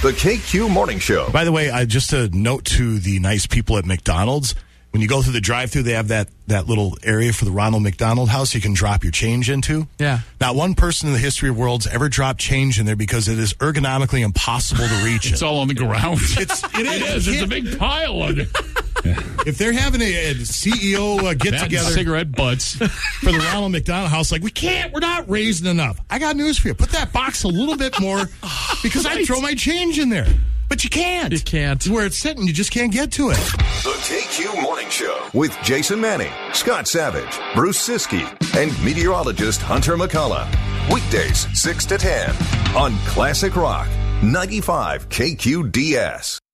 The KQ Morning Show. By the way, just a note to the nice people at McDonald's. When you go through the drive-thru, they have that little area for the Ronald McDonald House you can drop your change into. Yeah. Not one person in the history of worlds ever dropped change in there because it is ergonomically impossible to reach It's all on the ground. It is. It's a big pile on it. If they're having a CEO get-together cigarette butts for the Ronald McDonald House, like, we're not raising enough. I got news for you. Put that box a little bit more because I throw my change in there. But you can't. You can't. Where it's sitting, you just can't get to it. The KQ Morning Show with Jason Manning, Scott Savage, Bruce Siskey, and meteorologist Hunter McCullough. Weekdays 6 to 10 on Classic Rock 95 KQDS.